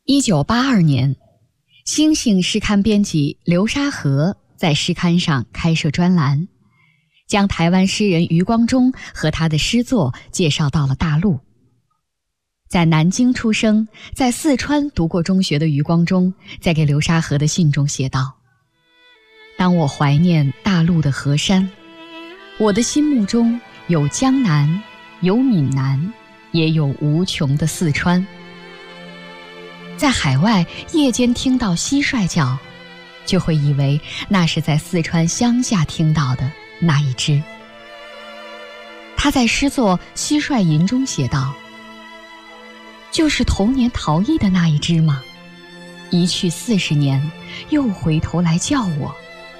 1982年，星星诗刊编辑刘沙河在诗刊上开设专栏，将台湾诗人余光中和他的诗作介绍到了大陆。在南京出生，在四川读过中学的余光中，在给刘沙河的信中写道：当我怀念大陆的河山，我的心目中有江南，有闽南，也有无穷的四川。在海外夜间听到蟋蟀叫，就会以为那是在四川乡下听到的那一只。他在诗作《蟋蟀吟》中写道：就是童年逃逸的那一只吗？一去40年，又回头来叫我。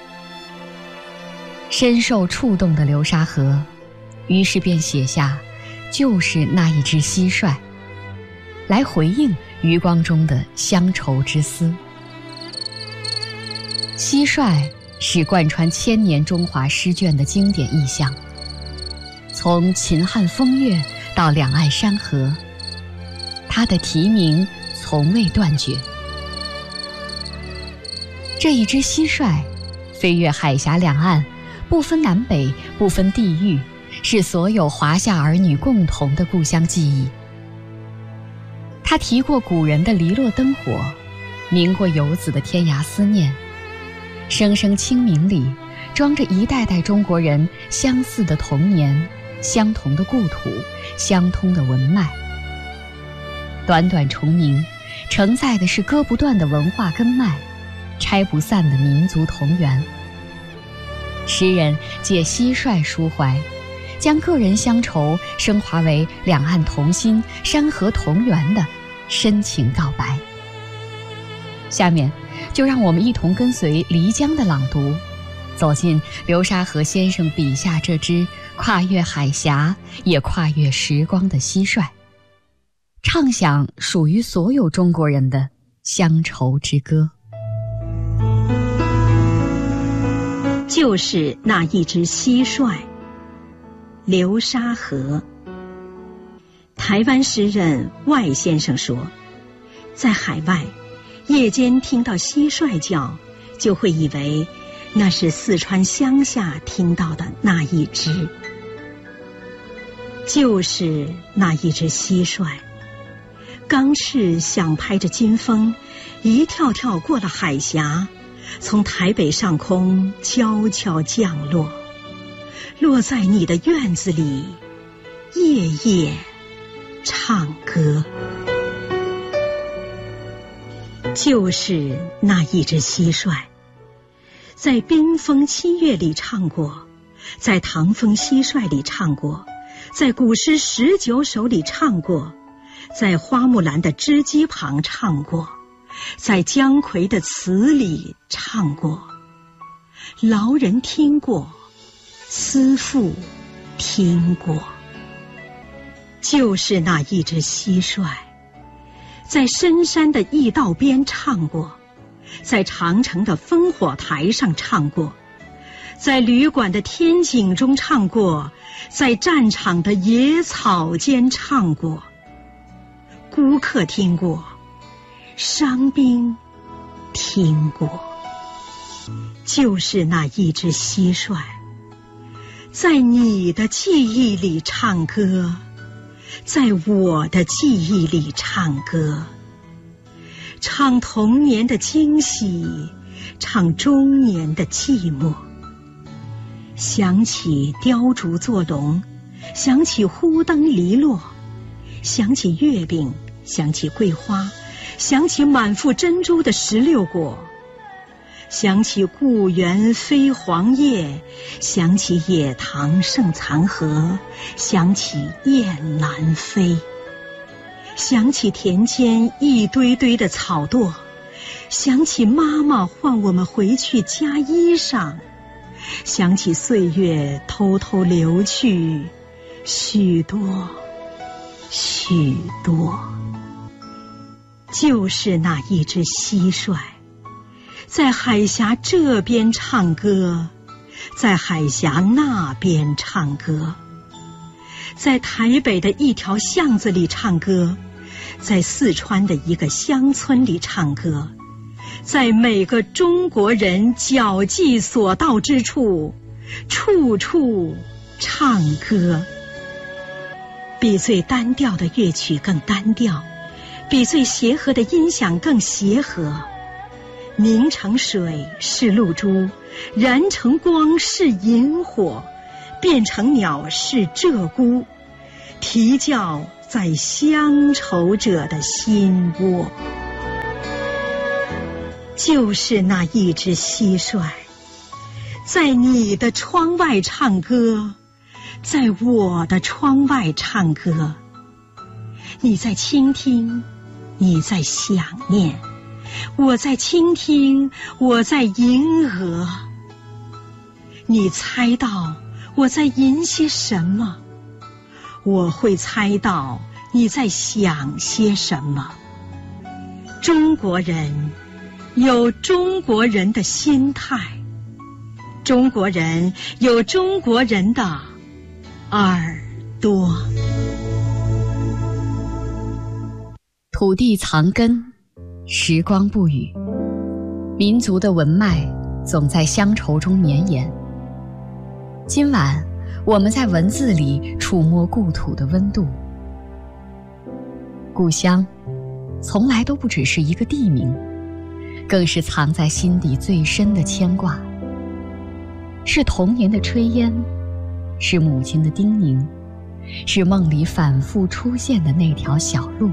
深受触动的刘沙河，于是便写下就是那一只蟋蟀，来回应余光中的乡愁之思。蟋蟀是贯穿千年中华诗卷的经典意象，从秦汉风月到两岸山河，它的题名从未断绝。这一只蟋蟀飞越海峡两岸，不分南北，不分地域，是所有华夏儿女共同的故乡记忆。他提过古人的篱落灯火，鸣过游子的天涯思念，声声清明里装着一代代中国人相似的童年，相同的故土，相通的文脉。短短重鸣，承载的是割不断的文化根脉，拆不散的民族同源。诗人借蟋蟀抒怀，将个人乡愁升华为两岸同心、山河同源的深情告白。下面就让我们一同跟随漓江的朗读，走进刘沙河先生笔下这只跨越海峡也跨越时光的蟋蟀，唱响属于所有中国人的乡愁之歌。 就是那一只蟋蟀。刘沙河。台湾诗人外先生说，在海外夜间听到蟋蟀叫，就会以为那是四川乡下听到的那一只。就是那一只蟋蟀，刚翅想拍着金风，一跳跳过了海峡，从台北上空悄悄降落，落在你的院子里，夜夜唱歌。就是那一只蟋蟀，在冰封7月里唱过，在唐风蟋蟀里唱过，在古诗19首里唱过，在花木兰的织机旁唱过，在姜夔的词里唱过。劳人听过，思妇听过。就是那一只蟋蟀，在深山的驿道边唱过，在长城的烽火台上唱过，在旅馆的天井中唱过，在战场的野草间唱过。孤客听过，伤兵听过。就是那一只蟋蟀，在你的记忆里唱歌，在我的记忆里唱歌，唱童年的惊喜，唱中年的寂寞。想起雕竹做龙，想起忽灯篱落，想起月饼，想起桂花，想起满腹珍珠的16果，想起故园飞黄叶，想起野塘盛残荷，想起雁南飞，想起田间一堆堆的草垛，想起妈妈唤我们回去加衣裳，想起岁月偷偷流去，许多许多。就是那一只蟋蟀，在海峡这边唱歌，在海峡那边唱歌，在台北的一条巷子里唱歌， 在四川的一个乡村里唱歌，在每个中国人脚迹所到之处，处处唱歌。比最单调的乐曲更单调，比最协和的音响更协和。凝成水是露珠，燃成光是萤火，变成鸟是鹧鸪，啼叫在乡愁者的心窝。就是那一只蟋蟀，在你的窗外唱歌，在我的窗外唱歌。你在倾听，你在想念，我在倾听，我在迎合。你猜到我在吟些什么，我会猜到你在想些什么。中国人有中国人的心态，中国人有中国人的耳朵。 土地藏根，时光不语，民族的文脉总在乡愁中绵延。今晚我们在文字里触摸故土的温度。故乡从来都不只是一个地名，更是藏在心底最深的牵挂，是童年的炊烟，是母亲的叮咛，是梦里反复出现的那条小路。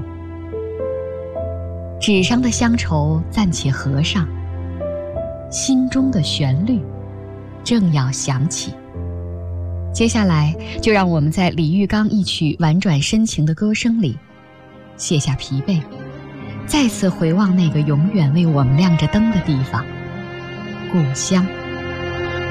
纸上的乡愁暂且合上，心中的旋律正要响起。接下来就让我们在李玉刚一曲婉转深情的歌声里卸下疲惫，再次回望那个永远为我们亮着灯的地方——故乡。